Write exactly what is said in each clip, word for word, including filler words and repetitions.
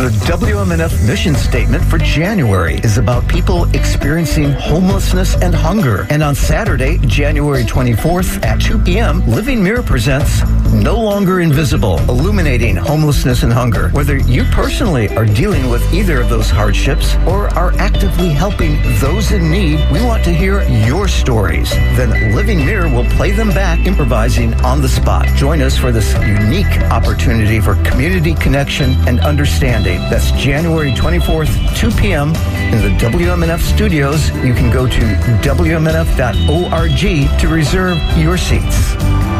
The W M N F mission statement for January is about people experiencing homelessness and hunger. And on Saturday, January twenty-fourth at two p.m., Living Mirror presents No Longer Invisible, illuminating homelessness and hunger. Whether you personally are dealing with either of those hardships or are actively helping those in need, we want to hear your stories. Then Living Mirror will play them back, improvising on the spot. Join us for this unique opportunity for community connection and understanding. That's January twenty-fourth, two p.m. in the W M N F studios. You can go to W M N F dot org to reserve your seats.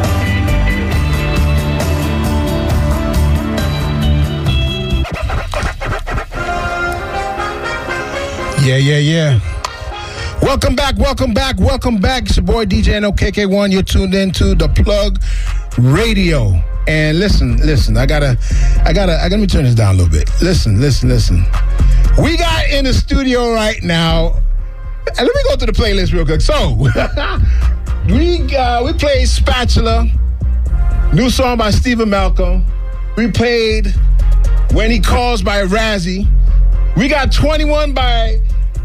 Yeah, yeah, yeah. Welcome back, welcome back, welcome back. It's your boy D J N O K K one. You're tuned into The Plug Radio. And listen, listen, I gotta, I gotta, I gotta, let me turn this down a little bit. Listen, listen, listen. We got in the studio right now. And let me go through the playlist real quick. So, we uh, we played Spatula, new song by Stephen Malcolm. We played When He Calls by Razzie. We got twenty-one by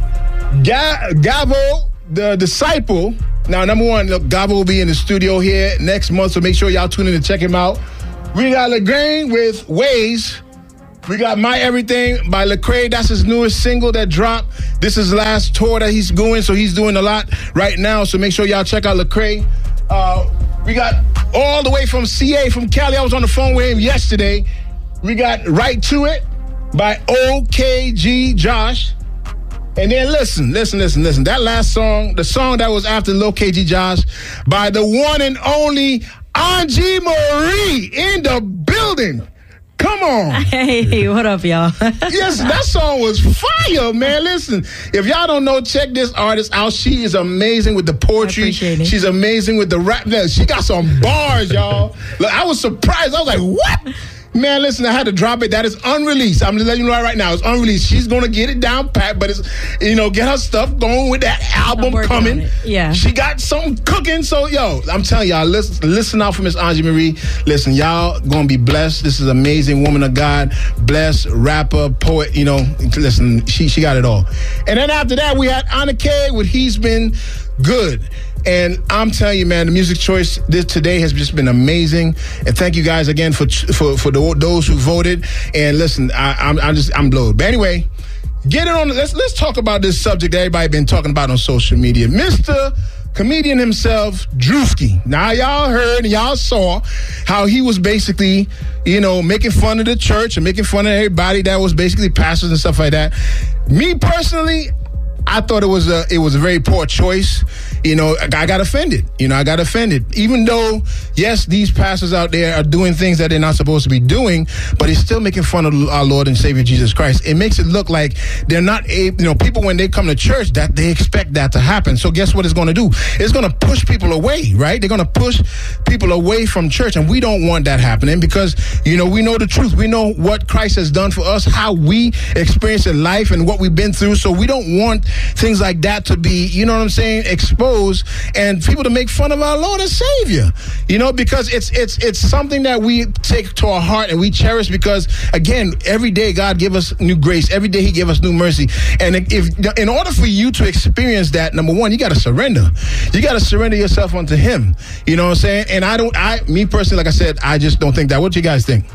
Ga- Gavo, the Disciple. Now, number one, look, Gabo will be in the studio here next month, so make sure y'all tune in to check him out. We got LeGrain with Ways. We got My Everything by Lecrae. That's his newest single that dropped. This is his last tour that he's going, so he's doing a lot right now, so make sure y'all check out Lecrae. Uh, we got all the way from C A, from Cali. I was on the phone with him yesterday. We got Right to It by O K G Josh. And then listen, listen, listen, listen. That last song, the song that was after Lil K G Josh, by the one and only Angie Marie in the building. Come on. Hey, what up, y'all? Yes, that song was fire, man. Listen, if y'all don't know, check this artist out. She is amazing with the poetry. I appreciate it. She's amazing with the rap. She got some bars, y'all. Look, I was surprised. I was like, what? Man, listen, I had to drop it. That is unreleased. I'm just letting you know right now. It's unreleased. She's going to get it down pat, but it's, you know, get her stuff going with that album coming. Yeah. She got something cooking. So, yo, I'm telling y'all, listen, listen out for Miss Angie Marie. Listen, y'all going to be blessed. This is an amazing woman of God. Blessed, rapper, poet, you know. Listen, she, she got it all. And then after that, we had Anna K with He's Been Good. And I'm telling you, man, the music choice this today has just been amazing. And thank you guys again for for for the, those who voted. And listen, I, I'm I'm just I'm blowed. But anyway, get it on. Let's let's talk about this subject that everybody been talking about on social media. Mister Comedian himself, Drewski. Now y'all heard and y'all saw how he was basically, you know, making fun of the church and making fun of everybody that was basically pastors and stuff like that. Me personally, I thought it was a it was a very poor choice. You know, I got offended. You know, I got offended. Even though, yes, these pastors out there are doing things that they're not supposed to be doing, but he's still making fun of our Lord and Savior Jesus Christ. It makes it look like they're not able, you know, people when they come to church, that they expect that to happen. So guess what it's going to do? It's going to push people away, right? They're going to push people away from church, and we don't want that happening because, you know, we know the truth. We know what Christ has done for us, how we experience in life and what we've been through. So we don't want things like that to be, you know what I'm saying, exposed and people to make fun of our Lord and Savior, you know, because it's it's it's something that we take to our heart and we cherish because, again, every day God give us new grace. Every day he give us new mercy. And if in order for you to experience that, number one, you got to surrender. You got to surrender yourself unto him. You know what I'm saying? And I don't, I, me personally, like I said, I just don't think that. What do you guys think?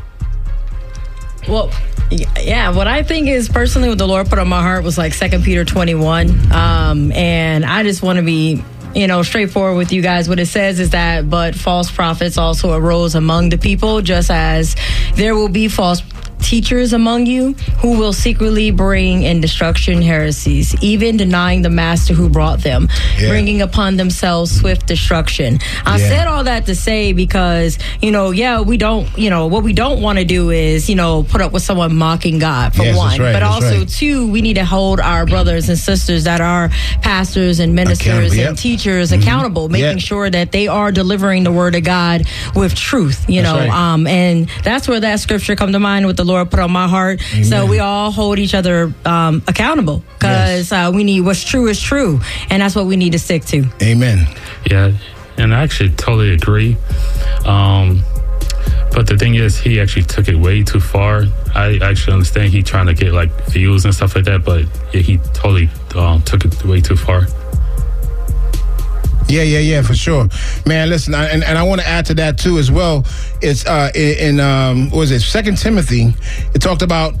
Well, yeah, what I think is personally what the Lord put on my heart was like Second Peter twenty-one. Um, and I just want to be, you know, straightforward with you guys. What it says is that, but false prophets also arose among the people, just as there will be false teachers among you who will secretly bring in destruction heresies, even denying the master who brought them, yeah. bringing upon themselves swift destruction. I yeah. said all that to say because, you know, yeah, we don't, you know, what we don't want to do is, you know, put up with someone mocking God, for yes, one. Right, but also, right. two, we need to hold our brothers and sisters that are pastors and ministers yep. and teachers mm-hmm. accountable, making yep. sure that they are delivering the word of God with truth, you that's know, right. um, and that's where that scripture come to mind with the Lord put on my heart. Amen. So we all hold each other um, accountable because yes. uh, we need what's true is true, and that's what we need to stick to. Amen. Yeah, and I actually totally agree. Um, But the thing is, he actually took it way too far. I actually understand he trying to get like views and stuff like that, but yeah, he totally um, took it way too far. Yeah, yeah, yeah, for sure, man. Listen, I, and, and I want to add to that too as well. It's uh, in, in um, what was it, Second Timothy? It talked about,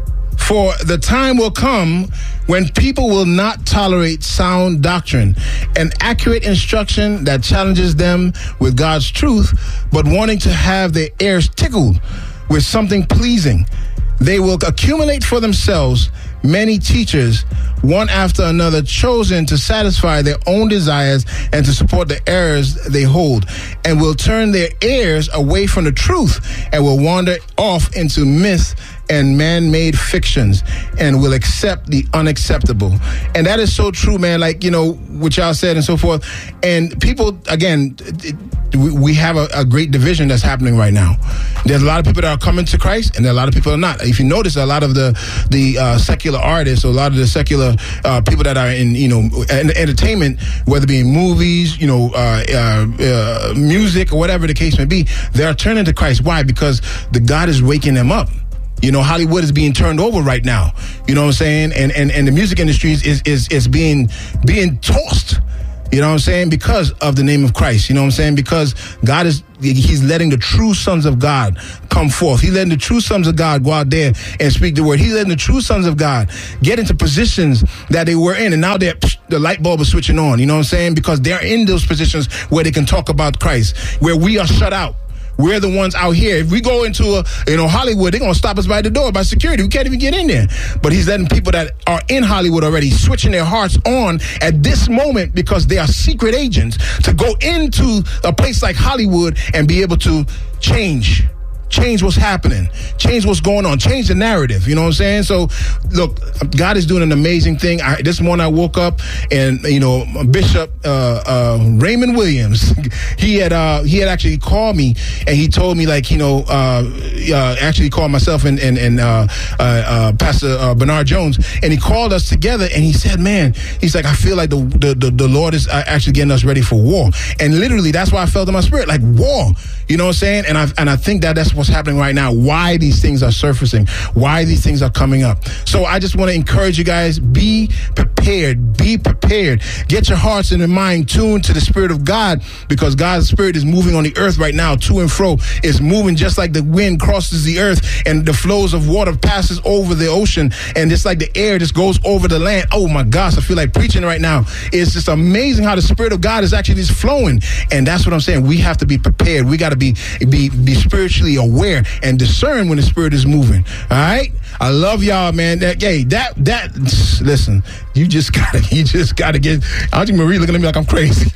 for the time will come when people will not tolerate sound doctrine and accurate instruction that challenges them with God's truth, but wanting to have their ears tickled with something pleasing. They will accumulate for themselves many teachers, one after another, chosen to satisfy their own desires and to support the errors they hold, and will turn their ears away from the truth and will wander off into myth and man-made fictions and will accept the unacceptable. And that is so true, man. Like, you know, what y'all said and so forth. And people, again, it, we have a, a great division that's happening right now. There's a lot of people that are coming to Christ, and there are a lot of people that are not. If you notice, a lot of the the uh, secular artists, or a lot of the secular uh, people that are in, you know, entertainment, whether it be in movies, you know, uh, uh, uh, music, or whatever the case may be, they are turning to Christ. Why? Because the God is waking them up. You know, Hollywood is being turned over right now. You know what I'm saying? And and, and the music industry is, is is being being tossed. You know what I'm saying? Because of the name of Christ. You know what I'm saying? Because God is, he's letting the true sons of God come forth. He's letting the true sons of God go out there and speak the word. He's letting the true sons of God get into positions that they were in. And now they're, the light bulb is switching on. You know what I'm saying? Because they're in those positions where they can talk about Christ, where we are shut out. We're the ones out here. If we go into a, you know, Hollywood, they're going to stop us by the door, by security. We can't even get in there. But he's letting people that are in Hollywood already switching their hearts on at this moment, because they are secret agents, to go into a place like Hollywood and be able to change. Change what's happening, change what's going on, change the narrative. You know what I'm saying? So, look, God is doing an amazing thing. I, this morning I woke up and, you know, Bishop uh, uh, Raymond Williams, he had uh, he had actually called me, and he told me, like, you know, uh, uh, actually called myself and and, and uh, uh, uh, Pastor uh, Bernard Jones, and he called us together, and he said, man, he's like, I feel like the the, the, the Lord is actually getting us ready for war. And literally, that's why I felt in my spirit, like war. You know what I'm saying? And I and I think that that's what's happening right now, why these things are surfacing, why these things are coming up. So I just want to encourage you guys, be prepared, be prepared. Get your hearts and your mind tuned to the Spirit of God, because God's Spirit is moving on the earth right now, to and fro. It's moving just like the wind crosses the earth and the flows of water passes over the ocean, and just like the air just goes over the land. Oh my gosh, I feel like preaching right now. It's just amazing how the Spirit of God is actually just flowing. And that's what I'm saying. We have to be prepared. We got to be, be, be spiritually aware and discern when the Spirit is moving. All right, I love y'all, man. That, hey, that that listen, you just gotta, you just gotta get. Auntie Marie looking at me like I'm crazy.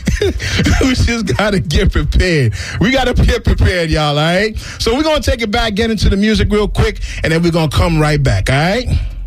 We just gotta get prepared. We gotta get prepared, y'all. All right. So we're gonna take it back, get into the music real quick, and then we're gonna come right back. All right.